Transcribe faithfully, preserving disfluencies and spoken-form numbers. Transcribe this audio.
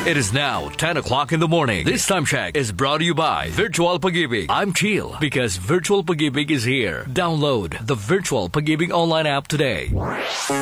It is now ten o'clock in the morning. This time check is brought to you by Virtual Pag-ibig. I'm chill because Virtual Pag-ibig is here. Download the Virtual Pag-ibig online app today.